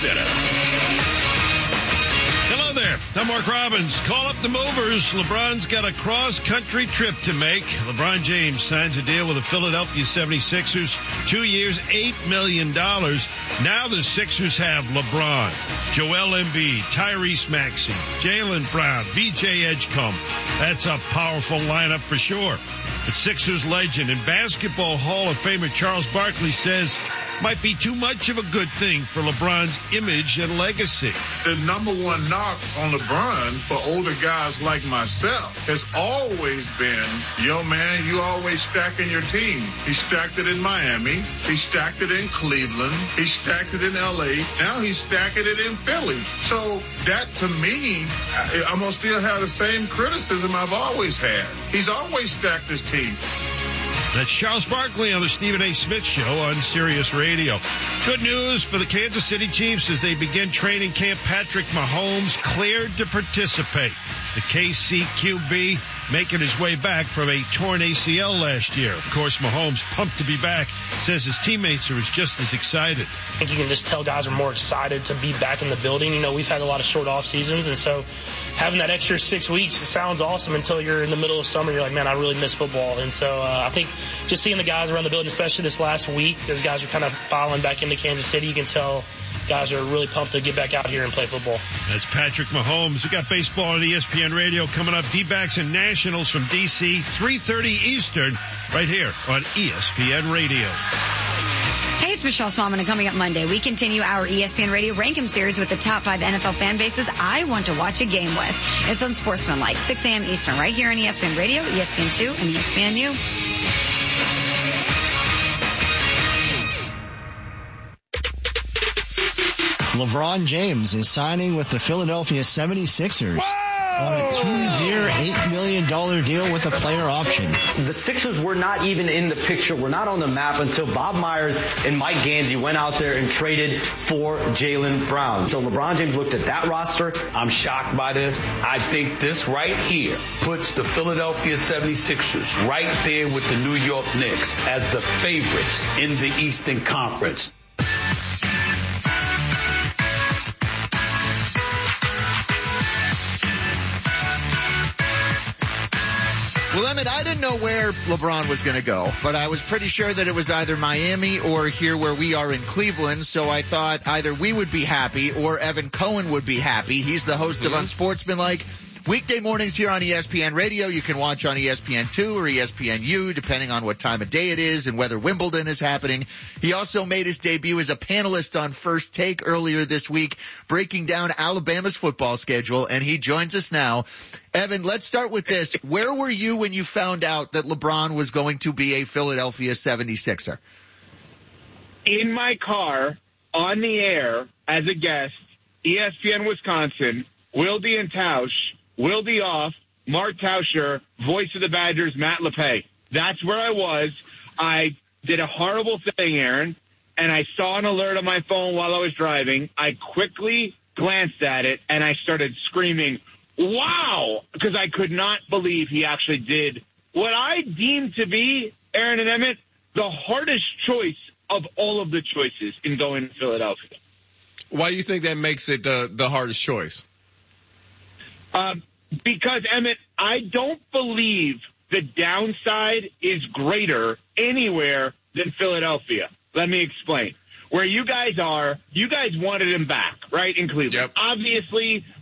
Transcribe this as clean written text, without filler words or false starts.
Center. Hello there. I'm Mark Robbins. Call up the movers. LeBron's got a cross-country trip to make. LeBron James signs a deal with the Philadelphia 76ers. 2 years, $8 million. Now the Sixers have LeBron, Joel Embiid, Tyrese Maxey, Jaylen Brown, VJ Edgecombe. That's a powerful lineup for sure. But Sixers legend and Basketball Hall of Famer Charles Barkley says might be too much of a good thing for LeBron's image and legacy. The number one knock on LeBron for older guys like myself has always been, yo man, you always stacking your team. He stacked it in Miami. He stacked it in Cleveland. He stacked it in LA. Now he's stacking it in Philly. So that to me, I'm going to still have the same criticism I've always had. He's always stacked his team. That's Charles Barkley on the Stephen A. Smith Show on Sirius Radio. Good news for the Kansas City Chiefs as they begin training camp. Patrick Mahomes cleared to participate. The KC QB making his way back from a torn ACL last year. Of course, Mahomes pumped to be back, says his teammates are just as excited. I think you can just tell guys are more excited to be back in the building. You know, we've had a lot of short off seasons, and so having that extra 6 weeks, it sounds awesome until you're in the middle of summer. You're like, man, I really miss football. And so I think just seeing the guys around the building, especially this last week, as guys are kind of filing back into Kansas City, you can tell guys are really pumped to get back out here and play football. That's Patrick Mahomes. We got baseball on ESPN Radio coming up. D-backs and Nationals from D.C., 3:30 Eastern, right here on ESPN Radio. Hey, it's Michelle Smallman, and coming up Monday, we continue our ESPN Radio Rank-'em series with the top 5 NFL fan bases I want to watch a game with. It's on Sportsmanlike, 6 a.m. Eastern, right here on ESPN Radio, ESPN2, and ESPNU. LeBron James is signing with the Philadelphia 76ers on a 2-year, $8 million deal with a player option. The Sixers were not even in the picture. We're not on the map until Bob Myers and Mike Gansey went out there and traded for Jaylen Brown. So LeBron James looked at that roster. I'm shocked by this. I think this right here puts the Philadelphia 76ers right there with the New York Knicks as the favorites in the Eastern Conference. Well, Emmett, I didn't know where LeBron was going to go, but I was pretty sure that it was either Miami or here where we are in Cleveland, so I thought either we would be happy or Evan Cohen would be happy. He's the host of Unsportsmanlike. Weekday mornings here on ESPN Radio. You can watch on ESPN2 or ESPNU, depending on what time of day it is and whether Wimbledon is happening. He also made his debut as a panelist on First Take earlier this week, breaking down Alabama's football schedule, and he joins us now. Evan, let's start with this. Where were you when you found out that LeBron was going to be a Philadelphia 76er? In my car, on the air, as a guest, ESPN Wisconsin, Will D'Antausch, Will D. Off, Mark Tauscher, voice of the Badgers, Matt LePay. That's where I was. I did a horrible thing, Aaron, and I saw an alert on my phone while I was driving. I quickly glanced at it, and I started screaming, wow, because I could not believe he actually did what I deemed to be, Aaron and Emmett, the hardest choice of all of the choices in going to Philadelphia. Why do you think that makes it the hardest choice? Because, Emmett, I don't believe the downside is greater anywhere than Philadelphia. Let me explain. Where you guys are, you guys wanted him back, right, in Cleveland. Yep. Obviously,